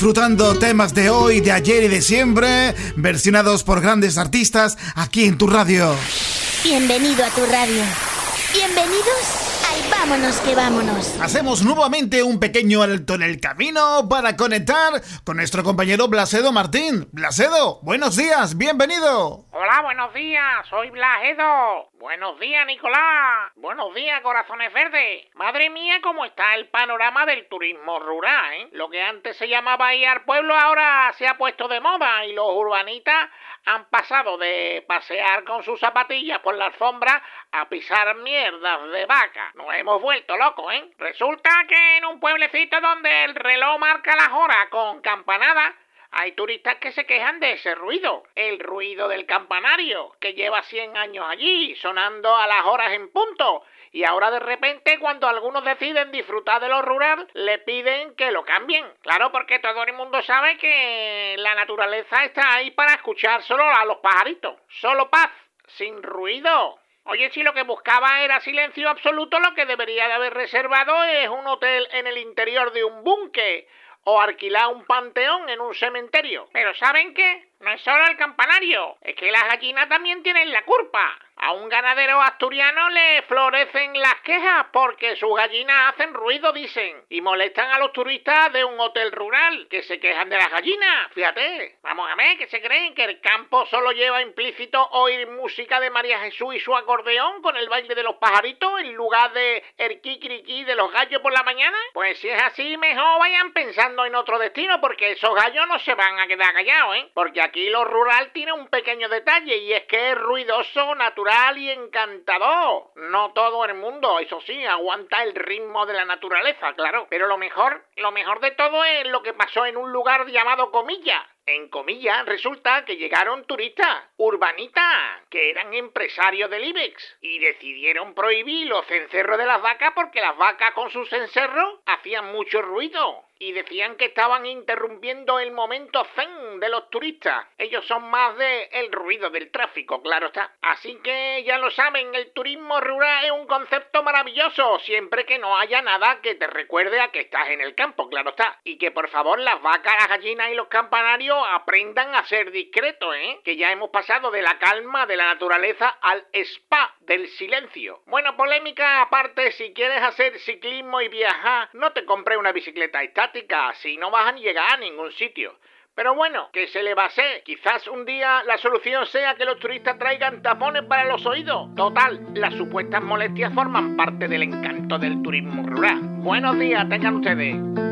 disfrutando temas de hoy, de ayer y de siempre, versionados por grandes artistas aquí en tu radio. Bienvenido a tu radio. Bienvenidos al Vámonos que Vámonos. Hacemos nuevamente un pequeño alto en el camino para conectar con nuestro compañero Blasedo Martín. Blasedo, buenos días, bienvenido. Hola, buenos días, soy Blasedo. Buenos días, Nicolás. Buenos días, corazones verdes. Madre mía, cómo está el panorama del turismo rural, ¿eh? Lo que antes se llamaba ir al pueblo ahora se ha puesto de moda y los urbanitas han pasado de pasear con sus zapatillas por la alfombra a pisar mierdas de vaca. Nos hemos vuelto locos, ¿eh? Resulta que en un pueblecito donde el reloj marca las horas con campanada, hay turistas que se quejan de ese ruido, el ruido del campanario, que lleva 100 años allí, sonando a las horas en punto. Y ahora de repente, cuando algunos deciden disfrutar de lo rural, le piden que lo cambien. Claro, porque todo el mundo sabe que la naturaleza está ahí para escuchar solo a los pajaritos. Solo paz, sin ruido. Oye, si lo que buscaba era silencio absoluto, lo que debería de haber reservado es un hotel en el interior de un búnker o alquilar un panteón en un cementerio. Pero ¿saben qué? No es solo el campanario, es que las gallinas también tienen la culpa. A un ganadero asturiano le florecen las quejas porque sus gallinas hacen ruido, dicen, y molestan a los turistas de un hotel rural que se quejan de las gallinas. Fíjate, vamos a ver, que se creen que el campo solo lleva implícito oír música de María Jesús y su acordeón con el baile de los pajaritos en lugar de el kikiriki de los gallos por la mañana. Pues si es así, mejor vayan pensando en otro destino, porque esos gallos no se van a quedar callados, ¿eh? Porque aquí lo rural tiene un pequeño detalle, y es que es ruidoso, natural y encantador. No todo el mundo, eso sí, aguanta el ritmo de la naturaleza, claro. Pero lo mejor de todo es lo que pasó en un lugar llamado Comilla. En Comilla resulta que llegaron turistas, urbanitas, que eran empresarios del IBEX, y decidieron prohibir los cencerros de las vacas porque las vacas con sus cencerros hacían mucho ruido. Y decían que estaban interrumpiendo el momento zen de los turistas. Ellos son más de el ruido del tráfico, claro está. Así que ya lo saben, el turismo rural es un concepto maravilloso, siempre que no haya nada que te recuerde a que estás en el campo, claro está. Y que por favor las vacas, las gallinas y los campanarios aprendan a ser discretos, ¿eh? Que ya hemos pasado de la calma de la naturaleza al spa del silencio. Bueno, polémica aparte, si quieres hacer ciclismo y viajar, no te compres una bicicleta estática, si no vas a llegar a ningún sitio. Pero bueno, ¿qué se le va a hacer? Quizás un día la solución sea que los turistas traigan tapones para los oídos. Total, las supuestas molestias forman parte del encanto del turismo rural. Buenos días, tengan ustedes.